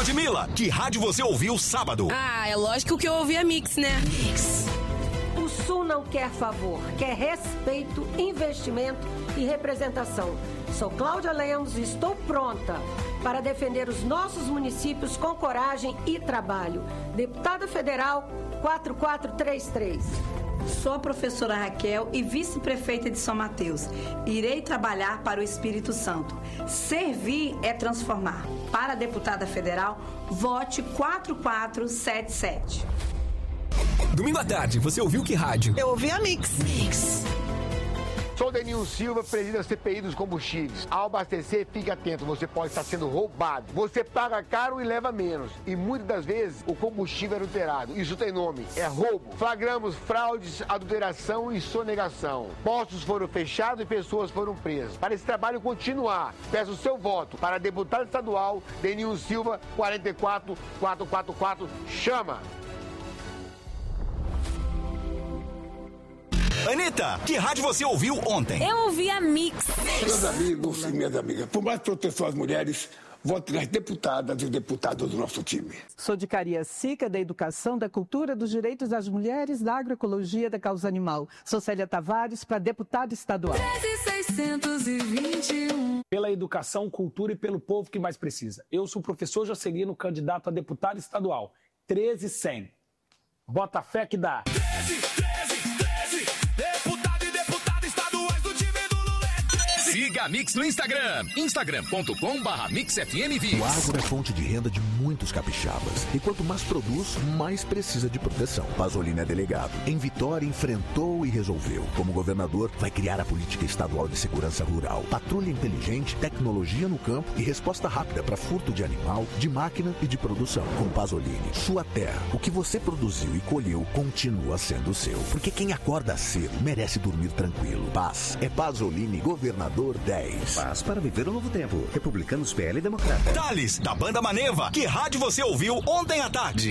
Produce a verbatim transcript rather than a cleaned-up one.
Ludmilla, que rádio você ouviu sábado? Ah, é lógico que eu ouvi a Mix, né? Mix. O Sul não quer favor, quer respeito, investimento e representação. Sou Cláudia Lemos e estou pronta para defender os nossos municípios com coragem e trabalho. Deputada Federal quatro quatro três três. Sou a professora Raquel e vice-prefeita de São Mateus. Irei trabalhar para o Espírito Santo. Servir é transformar. Para a deputada federal, vote quatro quatro sete sete. Domingo à tarde, você ouviu que rádio? Eu ouvi a Mix. Mix. Sou Denil Silva, presidente da C P I dos combustíveis. Ao abastecer, fique atento, você pode estar sendo roubado. Você paga caro e leva menos. E muitas das vezes o combustível é adulterado. Isso tem nome, é roubo. Flagramos fraudes, adulteração e sonegação. Postos foram fechados e pessoas foram presas. Para esse trabalho continuar, peço o seu voto para deputado estadual Denil Silva, quatro quatro quatro quatro quatro. Chama! Anitta, que rádio você ouviu ontem? Eu ouvi a Mix. Meus amigos e minhas amigas, por mais proteção às mulheres, vote nas deputadas e deputados do nosso time. Sou de Cariacica, da Educação, da Cultura, dos Direitos das Mulheres, da Agroecologia, da Causa Animal. Sou Célia Tavares, para deputada estadual. seiscentos e vinte e um. Pela educação, cultura e pelo povo que mais precisa. Eu sou o professor Jocelino, candidato a deputado estadual. treze cem. Bota fé que dá. treze, treze, treze. Deputado e deputada estaduais do time do Lula é treze. Siga a Mix no Instagram. instagram ponto com barra mix f m vinte. O agro é fonte de renda de muitos capixabas. E quanto mais produz, mais precisa de proteção. Pasolini é delegado. Em Vitória, enfrentou e resolveu. Como governador, vai criar a política estadual de segurança rural. Patrulha inteligente, tecnologia no campo e resposta rápida para furto de animal, de máquina e de produção. Com Pasolini, sua terra, o que você produziu e colheu, continua sendo seu. Porque quem acorda cedo merece dormir tranquilo. Paz é Pasolini, governador dez. Paz para viver o novo tempo. Republicanos, P L e Democrata. Thales, da Banda Maneva, que rádio você ouviu ontem à tarde?